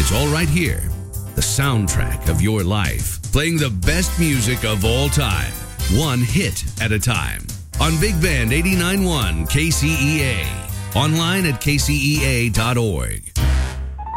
is all right here. The soundtrack of your life, playing the best music of all time, one hit at a time. On Big Band 89.1 KCEA. Online at kcea.org.